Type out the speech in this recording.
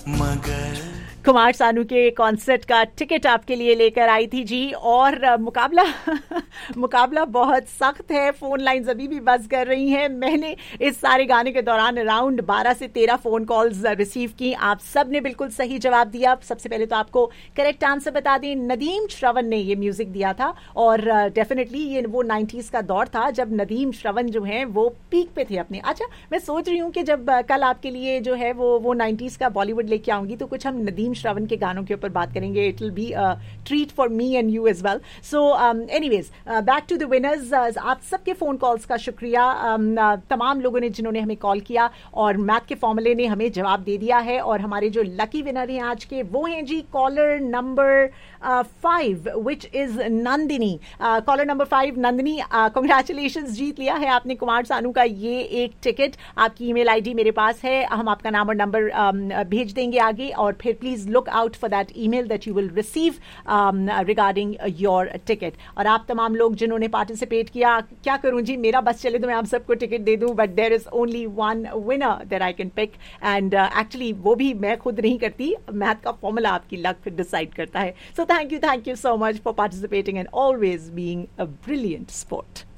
मगर कुमार सानू के कॉन्सर्ट का टिकट आपके लिए लेकर आई थी जी। और मुकाबला बहुत सख्त है। फोन लाइंस अभी भी बज कर रही हैं। मैंने इस सारे गाने के दौरान अराउंड 12 से 13 फोन कॉल्स रिसीव की। आप सब ने बिल्कुल सही जवाब दिया। सबसे पहले तो आपको करेक्ट आंसर बता दें, नदीम श्रवण ने ये म्यूजिक दिया था। और डेफिनेटली ये वो 90s का दौर था जब नदीम श्रवण जो है वो पीक पे थे अपने। अच्छा, मैं सोच रही हूँ कि जब कल आपके लिए जो है वो 90s का बॉलीवुड लेके आऊंगी तो कुछ हम नदीम श्रवण के गानों के ऊपर बात करेंगे। It will be a treat for me and you as well. So anyways, back to the winners. आप सबके फोन कॉल्स का शुक्रिया। तमाम लोगों ने जिन्होंने हमें कॉल किया और मैथ के फॉर्मूले ने हमें जवाब दे दिया है। और हमारे जो लकी विनर हैं आज के वो हैं जी collar number 5 which is Nandini. Collar number 5 Nandini, congratulation, जीत लिया है आपने कुमार सानू का ये एक टिकट। आपकी ईमेल आईडी मेरे पास है, हम आपका नाम और नंबर भेज देंगे आगे। और फिर please look out for that email that you will receive regarding your ticket. और आप तमाम लोग जिन्होंने पार्टिसिपेट किया, क्या करूं जी, मेरा बस चले तो मैं आप सबको टिकट दे दूं, but there is only one winner that I can pick. And actually वो भी मैं खुद नहीं करती, मैथ का फॉर्मूला आपकी लक डिसाइड करता है। सो thank you so much for participating and always being a brilliant sport.